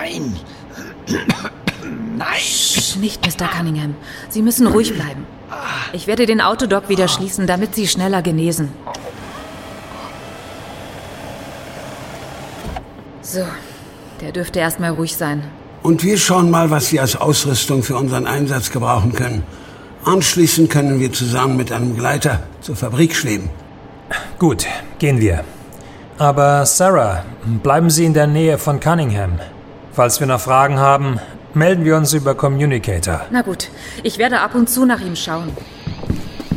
Nein! Nein! Nicht, Mr. Cunningham. Sie müssen ruhig bleiben. Ich werde den Autodoc wieder schließen, damit Sie schneller genesen. So, der dürfte erstmal ruhig sein. Und wir schauen mal, was Sie als Ausrüstung für unseren Einsatz gebrauchen können. Anschließend können wir zusammen mit einem Gleiter zur Fabrik schweben. Gut, gehen wir. Aber Sarah, bleiben Sie in der Nähe von Cunningham. Falls wir noch Fragen haben, melden wir uns über Communicator. Na gut, ich werde ab und zu nach ihm schauen.